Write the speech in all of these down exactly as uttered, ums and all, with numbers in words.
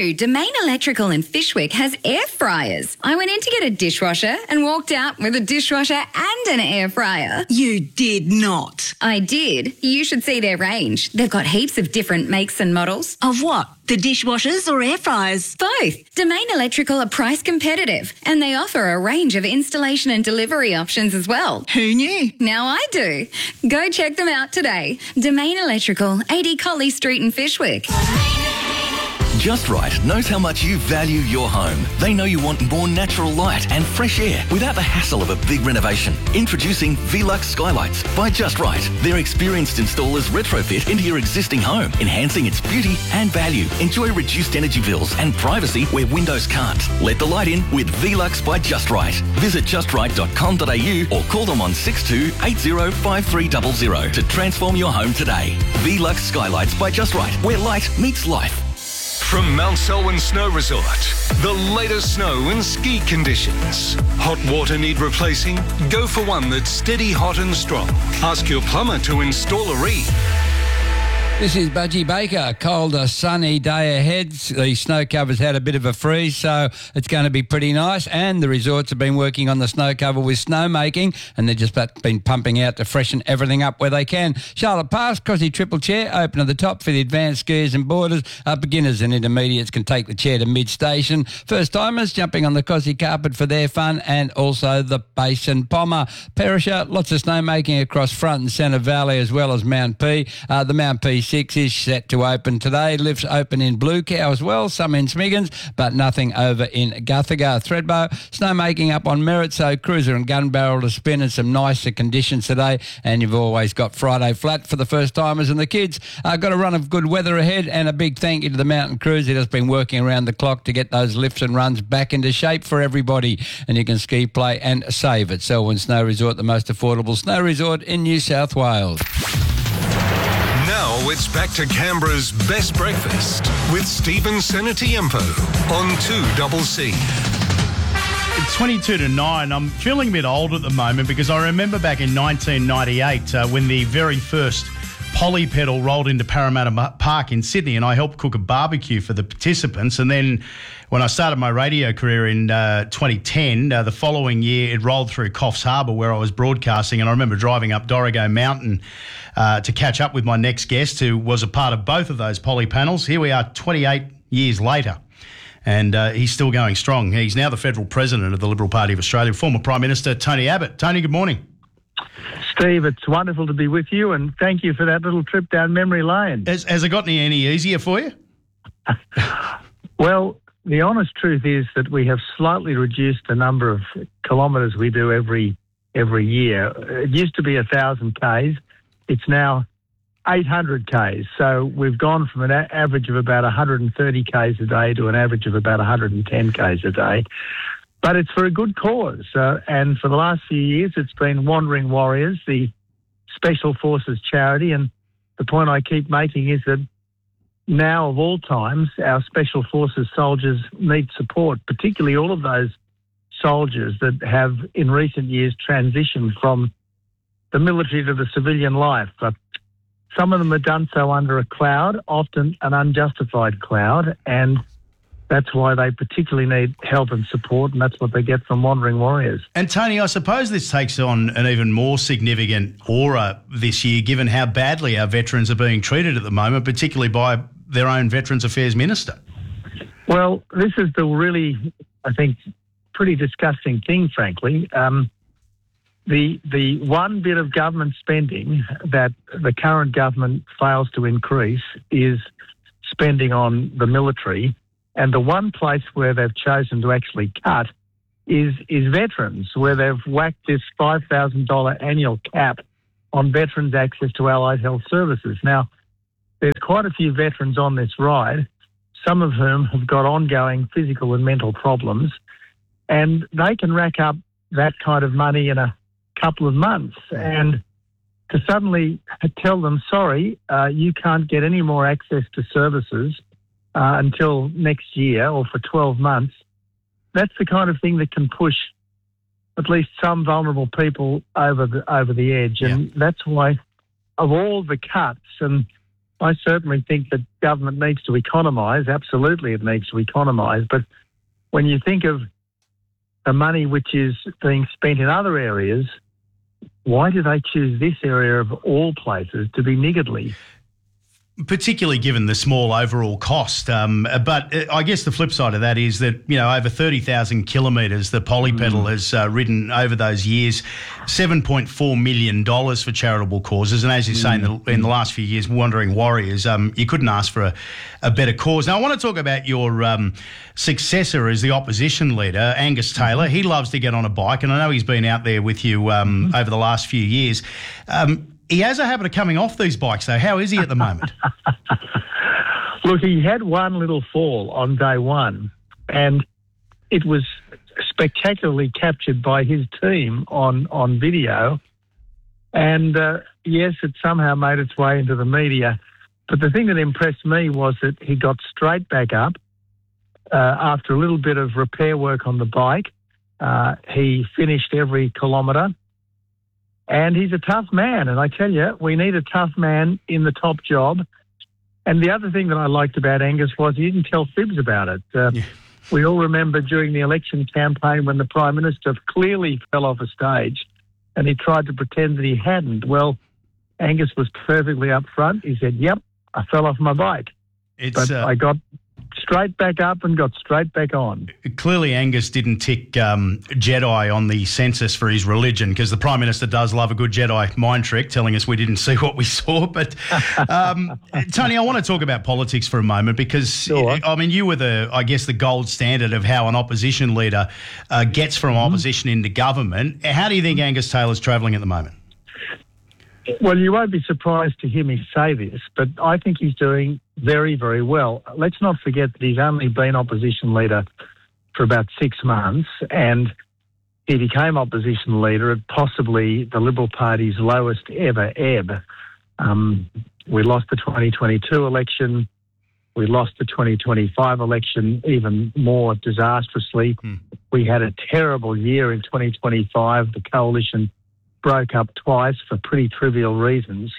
New Domain Electrical in Fishwick has air fryers. I went in to get a dishwasher and walked out with a dishwasher and an air fryer. You did not. I did. You should see their range. They've got heaps of different makes and models. Of what? The dishwashers or air fryers? Both. Domain Electrical are price competitive and they offer a range of installation and delivery options as well. Who knew? Now I do. Go check them out today. Domain Electrical, eighty Colley Street in Fishwick. Just Right knows how much you value your home. They know you want more natural light and fresh air without the hassle of a big renovation. Introducing Velux Skylights by Just Right. Their experienced installers retrofit into your existing home, enhancing its beauty and value. Enjoy reduced energy bills and privacy where windows can't. Let the light in with Velux by Just Right. Visit just right dot com dot a u or call them on six two eight zero five three zero zero to transform your home today. Velux Skylights by Just Right, where light meets life. From Mount Selwyn Snow Resort, the latest snow and ski conditions. Hot water need replacing? Go for one that's steady, hot and strong. Ask your plumber to install a reed. This is Budgie Baker. Colder, sunny day ahead. The snow cover's had a bit of a freeze, so it's going to be pretty nice. And the resorts have been working on the snow cover with snowmaking, and they've just been pumping out to freshen everything up where they can. Charlotte Pass, Cosy Triple Chair, open at the top for the advanced skiers and boarders. Uh, beginners and intermediates can take the chair to mid-station. First-timers jumping on the Cosy carpet for their fun, and also the Basin Pommer. Perisher, lots of snowmaking across Front and Centre Valley as well as Mount P. Uh, the Mount P six is set to open today. Lifts open in Blue Cow as well, some in Smiggins, but nothing over in Guthagar. Thredbo, snowmaking up on Merritt, so Cruiser and Gun Barrel to spin in some nicer conditions today. And you've always got Friday flat for the first timers and the kids. Uh, got a run of good weather ahead, and a big thank you to the Mountain Cruise. It has been working around the clock to get those lifts and runs back into shape for everybody. And you can ski, play and save at Selwyn Snow Resort, the most affordable snow resort in New South Wales. Now it's back to Canberra's best breakfast with Stephen Senatiempo on two C C. It's twenty-two to nine. I'm feeling a bit old at the moment because I remember back in nineteen ninety-eight uh, when the very first Polypedal rolled into Parramatta Park in Sydney, and I helped cook a barbecue for the participants. And then when I started my radio career in uh, twenty ten, uh, the following year it rolled through Coffs Harbour where I was broadcasting, and I remember driving up Dorrigo Mountain uh, to catch up with my next guest who was a part of both of those poly panels. Here we are twenty-eight years later. And uh, he's still going strong. He's now the federal president of the Liberal Party of Australia, former Prime Minister Tony Abbott. Tony, good morning. Steve, it's wonderful to be with you, and thank you for that little trip down memory lane. Has, has it gotten any easier for you? Well, the honest truth is that we have slightly reduced the number of kilometres we do every every year. It used to be one thousand kays. It's now eight hundred kays. So we've gone from an a- average of about one hundred thirty kays a day to an average of about one hundred ten kays a day. But it's for a good cause. Uh, and for the last few years, it's been Wandering Warriors, the Special Forces charity. And the point I keep making is that now, of all times, our Special Forces soldiers need support, particularly all of those soldiers that have, in recent years, transitioned from the military to the civilian life. But some of them have done so under a cloud, often an unjustified cloud, and that's why they particularly need help and support, and that's what they get from Wandering Warriors. And Tony, I suppose this takes on an even more significant aura this year, given how badly our veterans are being treated at the moment, particularly by their own Veterans Affairs Minister. Well, this is the really, I think, pretty disgusting thing, frankly. Um, the the one bit of government spending that the current government fails to increase is spending on the military. And the one place where they've chosen to actually cut is is veterans, where they've whacked this five thousand dollars annual cap on veterans' access to allied health services. Now, there's quite a few veterans on this ride, some of whom have got ongoing physical and mental problems, and they can rack up that kind of money in a couple of months. And to suddenly tell them, sorry, uh, you can't get any more access to services Uh, until next year or for twelve months, that's the kind of thing that can push at least some vulnerable people over the over the edge. And yeah. That's why, of all the cuts, and I certainly think that government needs to economise. Absolutely, it needs to economise. But when you think of the money which is being spent in other areas, why do they choose this area of all places to be niggardly? Particularly given the small overall cost. Um, but uh, I guess the flip side of that is that, you know, over thirty thousand kilometres the Polypedal mm. has uh, ridden over those years, seven point four million dollars for charitable causes. And as you mm. say, in the, in the last few years, Wandering Warriors, um, you couldn't ask for a, a better cause. Now, I want to talk about your um, successor as the opposition leader, Angus Taylor. He loves to get on a bike, and I know he's been out there with you um, mm. over the last few years. Um, He has a habit of coming off these bikes, though. How is he at the moment? Look, he had one little fall on day one, and it was spectacularly captured by his team on, on video. And, uh, yes, it somehow made its way into the media. But the thing that impressed me was that he got straight back up uh, after a little bit of repair work on the bike. Uh, he finished every kilometre. And he's a tough man. And I tell you, we need a tough man in the top job. And the other thing that I liked about Angus was he didn't tell fibs about it. Uh, yeah. We all remember during the election campaign when the Prime Minister clearly fell off a stage and he tried to pretend that he hadn't. Well, Angus was perfectly upfront. He said, yep, I fell off my bike. It's, but uh, I got straight back up and got straight back on. Clearly, Angus didn't tick um, Jedi on the census for his religion, because the Prime Minister does love a good Jedi mind trick, telling us we didn't see what we saw. But, um, Tony, I want to talk about politics for a moment, because, sure. I mean, you were the, I guess, the gold standard of how an opposition leader uh, gets from mm-hmm. opposition into government. How do you think Angus Taylor's travelling at the moment? Well, you won't be surprised to hear me say this, but I think he's doing very, very well. Let's not forget that he's only been opposition leader for about six months, and he became opposition leader at possibly the Liberal Party's lowest ever ebb. Um, we lost the twenty twenty-two election. We lost the twenty twenty-five election even more disastrously. Hmm. We had a terrible year in twenty twenty-five. The coalition broke up twice for pretty trivial reasons.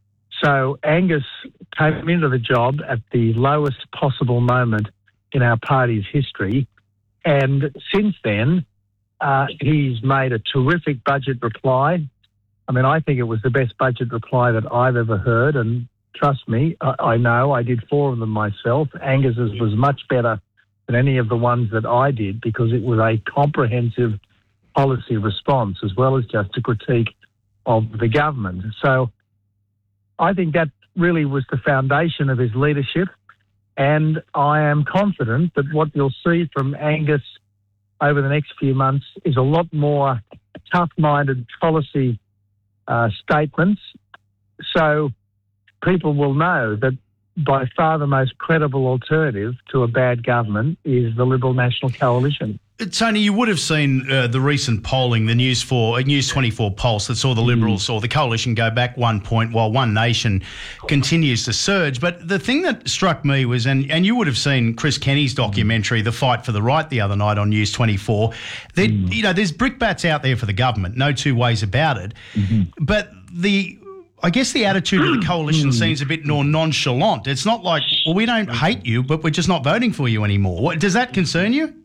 So Angus came into the job at the lowest possible moment in our party's history. And since then, uh, he's made a terrific budget reply. I mean, I think it was the best budget reply that I've ever heard. And trust me, I, I know I did four of them myself. Angus's was much better than any of the ones that I did, because it was a comprehensive policy response as well as just a critique of the government. So I think that really was the foundation of his leadership, and I am confident that what you'll see from Angus over the next few months is a lot more tough-minded policy uh, statements, so people will know that by far the most credible alternative to a bad government is the Liberal National Coalition. Tony, you would have seen uh, the recent polling, the News four, uh, News twenty-four pulse that saw the Liberals mm. or the Coalition go back one point while One Nation continues to surge. But the thing that struck me was, and, and you would have seen Chris Kenny's documentary, The Fight for the Right, the other night on News twenty-four, that, mm. you know, there's brickbats out there for the government, no two ways about it. Mm-hmm. But the... I guess the attitude of the coalition seems a bit more nonchalant. It's not like, well, we don't hate you, but we're just not voting for you anymore. What, does that concern you?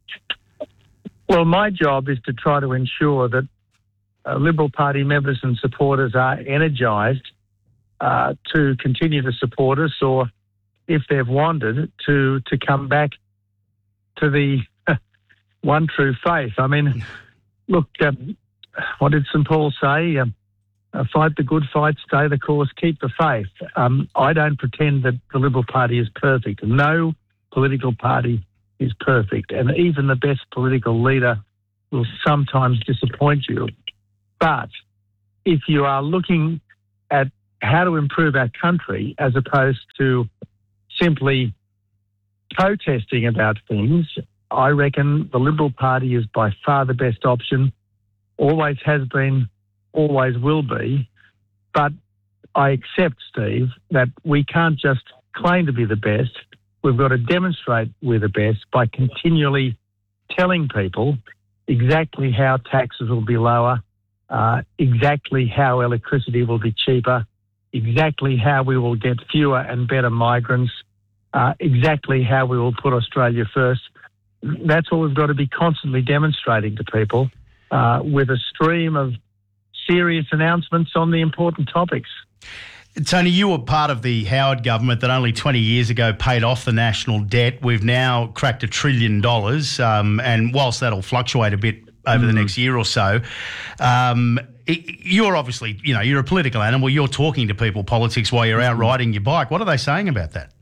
Well, my job is to try to ensure that uh, Liberal Party members and supporters are energised uh, to continue to support us, or if they've wandered, to, to come back to the one true faith. I mean, look, um, what did Saint Paul say? Um, Uh, fight the good fight, stay the course, keep the faith. Um, I don't pretend that the Liberal Party is perfect. No political party is perfect, and even the best political leader will sometimes disappoint you. But if you are looking at how to improve our country as opposed to simply protesting about things, I reckon the Liberal Party is by far the best option, always has been, always will be. But I accept, Steve, that we can't just claim to be the best. We've got to demonstrate we're the best by continually telling people exactly how taxes will be lower, uh, exactly how electricity will be cheaper, exactly how we will get fewer and better migrants, uh, exactly how we will put Australia first. That's what we've got to be constantly demonstrating to people uh, with a stream of serious announcements on the important topics. Tony, you were part of the Howard government that only twenty years ago paid off the national debt. We've now cracked a trillion dollars, um, and whilst that'll fluctuate a bit over mm. the next year or so, um, it, you're obviously, you know, you're a political animal. You're talking to people politics while you're out riding your bike. What are they saying about that?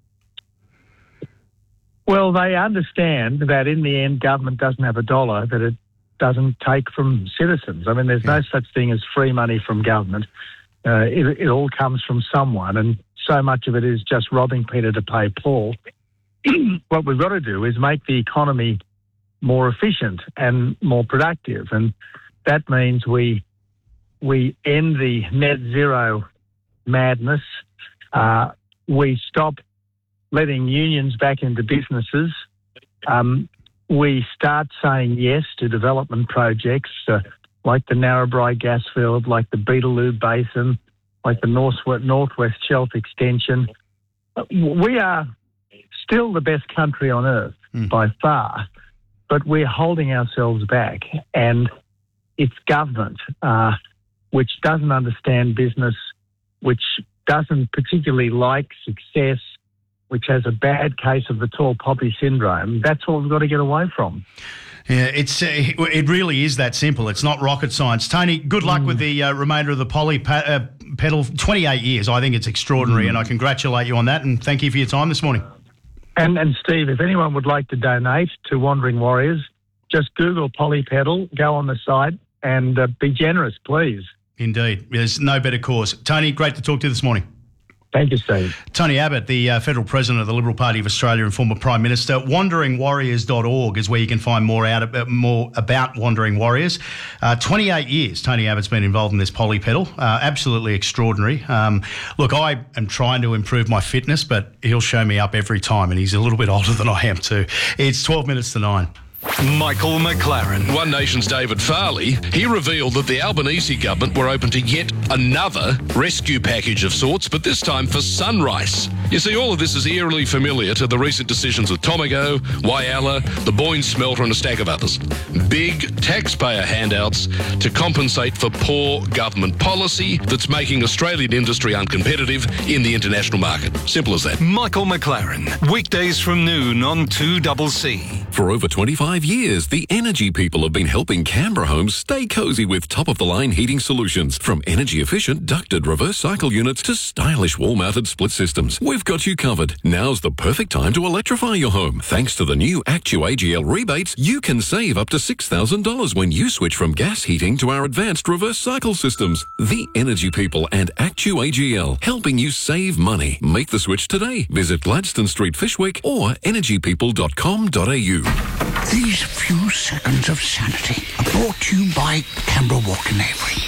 Well, they understand that in the end, government doesn't have a dollar that it doesn't take from citizens. I mean, there's yeah. no such thing as free money from government. Uh, it, it all comes from someone, and so much of it is just robbing Peter to pay Paul. What we've got to do is make the economy more efficient and more productive, and that means we we end the net zero madness. Uh, we stop letting unions back into businesses. Um, we start saying yes to development projects, uh, like the Narrabri gas field, like the Beetaloo Basin, like the North Northwest Shelf extension. We are still the best country on earth mm. by far, but we're holding ourselves back. And it's government uh, which doesn't understand business, which doesn't particularly like success, which has a bad case of the tall poppy syndrome. That's what we've got to get away from. Yeah, it's uh, it really is that simple. It's not rocket science. Tony, good luck mm. with the uh, remainder of the poly pa- uh, pedal. twenty-eight years, I think it's extraordinary, mm. and I congratulate you on that, and thank you for your time this morning. And, and Steve, if anyone would like to donate to Wandering Warriors, just Google Polypedal, go on the site, and uh, be generous, please. Indeed. There's no better cause. Tony, great to talk to you this morning. Thank you, Steve. Tony Abbott, the uh, Federal President of the Liberal Party of Australia and former Prime Minister. wandering warriors dot org is where you can find more out about, more about Wandering Warriors. Uh, twenty-eight years Tony Abbott's been involved in this polypedal. Uh, absolutely extraordinary. Um, look, I am trying to improve my fitness, but he'll show me up every time, and he's a little bit older than I am too. It's twelve minutes to nine. Michael McLaren. One Nation's David Farley, he revealed that the Albanese government were open to yet another rescue package of sorts, but this time for Sunrise. You see, all of this is eerily familiar to the recent decisions with Tomago, Whyalla, the Boyne Smelter and a stack of others. Big taxpayer handouts to compensate for poor government policy that's making Australian industry uncompetitive in the international market. Simple as that. Michael McLaren, weekdays from noon on two C C. For over twenty-five years, the Energy People have been helping Canberra homes stay cosy with top-of-the-line heating solutions. From energy-efficient ducted reverse cycle units to stylish wall-mounted split systems, we've got you covered. Now's the perfect time to electrify your home. Thanks to the new ActuAGL rebates, you can save up to six thousand dollars when you switch from gas heating to our advanced reverse cycle systems. The Energy People and ActuAGL, helping you save money. Make the switch today. Visit Gladstone Street, Fishwick or energy people dot com dot a u. These few seconds of sanity are brought to you by Canberra Walk and Avery.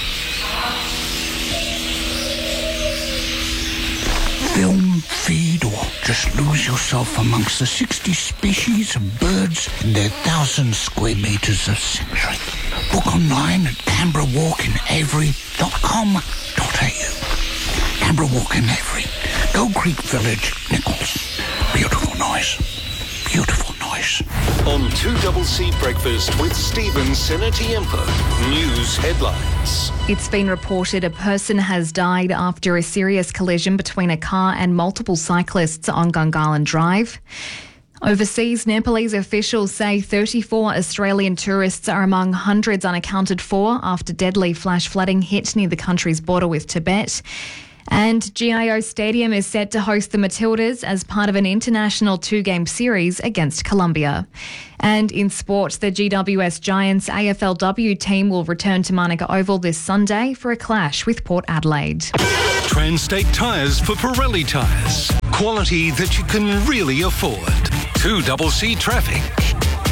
Film, feed, or just lose yourself amongst the sixty species of birds in their thousand square metres of sanctuary. Book online at canberra walk and avery dot com dot a u. Canberra Walk and Avery, Gold Creek Village, Nichols. Beautiful noise. Beautiful noise. On two C C Breakfast with Stephen Senatiempo. News headlines. It's been reported a person has died after a serious collision between a car and multiple cyclists on Gungahlin Drive. Overseas, Nepalese officials say thirty-four Australian tourists are among hundreds unaccounted for after deadly flash flooding hit near the country's border with Tibet. And G I O Stadium is set to host the Matildas as part of an international two-game series against Colombia. And in sport, the G W S Giants A F L W team will return to Manuka Oval this Sunday for a clash with Port Adelaide. Transtate Tyres for Pirelli Tyres. Quality that you can really afford. two C C Traffic.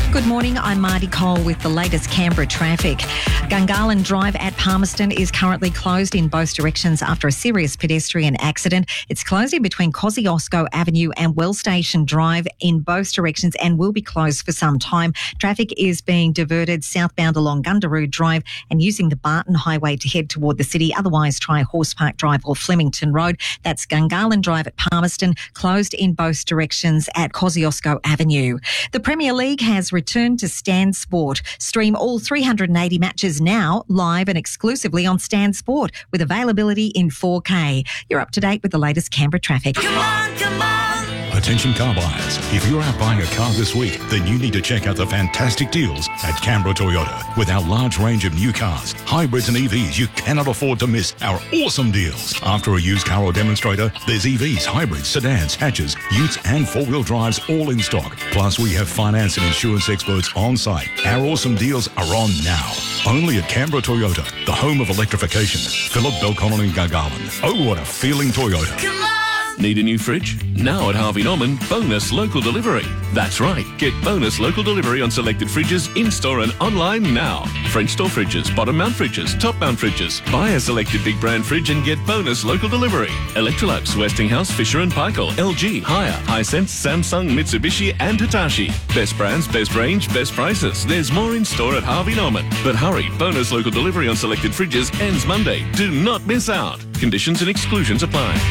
Good morning, I'm Marty Cole with the latest Canberra traffic. Gungahlin Drive at Palmerston is currently closed in both directions after a serious pedestrian accident. It's closed in between Kosciuszko Avenue and Well Station Drive in both directions and will be closed for some time. Traffic is being diverted southbound along Gundaroo Drive and using the Barton Highway to head toward the city. Otherwise, try Horse Park Drive or Flemington Road. That's Gungahlin Drive at Palmerston, closed in both directions at Kosciuszko Avenue. The Premier League has returned to Stan Sport. Stream all three hundred eighty matches now live and exclusively on Stan Sport with availability in four K. You're up to date with the latest Canberra traffic. Come on, come on. Attention car buyers. If you're out buying a car this week, then you need to check out the fantastic deals at Canberra Toyota. With our large range of new cars, hybrids and E Vs, you cannot afford to miss our awesome deals. After a used car or demonstrator, there's E Vs, hybrids, sedans, hatches, utes and four-wheel drives all in stock. Plus, we have finance and insurance experts on site. Our awesome deals are on now. Only at Canberra Toyota, the home of electrification. Philip Belconnen and Gungahlin. Oh, what a feeling Toyota. Come on! Need a new fridge? Now at Harvey Norman, bonus local delivery. That's right, get bonus local delivery on selected fridges in-store and online now. French door fridges, bottom mount fridges, top mount fridges. Buy a selected big brand fridge and get bonus local delivery. Electrolux, Westinghouse, Fisher and Paykel, L G, Haier, Hisense, Samsung, Mitsubishi and Hitachi. Best brands, best range, best prices. There's more in store at Harvey Norman. But hurry, bonus local delivery on selected fridges ends Monday. Do not miss out. Conditions and exclusions apply.